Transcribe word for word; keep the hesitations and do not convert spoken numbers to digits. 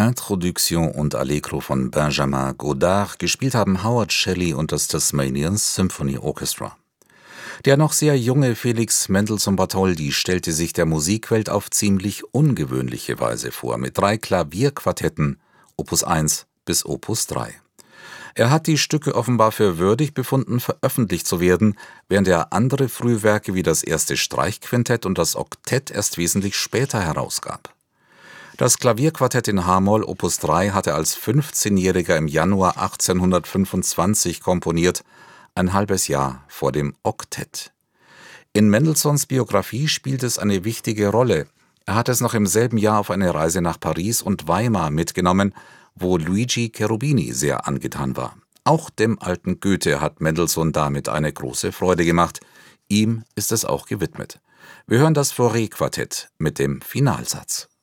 Introduction und Allegro von Benjamin Godard, gespielt haben Howard Shelley und das Tasmanian Symphony Orchestra. Der noch sehr junge Felix Mendelssohn Bartholdy stellte sich der Musikwelt auf ziemlich ungewöhnliche Weise vor, mit drei Klavierquartetten, Opus eins bis Opus drei. Er hat die Stücke offenbar für würdig befunden, veröffentlicht zu werden, während er andere Frühwerke wie das erste Streichquintett und das Oktett erst wesentlich später herausgab. Das Klavierquartett in h-Moll Opus drei hat er als fünfzehnjähriger im Januar achtzehnhundertfünfundzwanzig komponiert, ein halbes Jahr vor dem Oktett. In Mendelssohns Biografie spielt es eine wichtige Rolle. Er hat es noch im selben Jahr auf eine Reise nach Paris und Weimar mitgenommen, wo Luigi Cherubini sehr angetan war. Auch dem alten Goethe hat Mendelssohn damit eine große Freude gemacht. Ihm ist es auch gewidmet. Wir hören das Fauré-Quartett mit dem Finalsatz.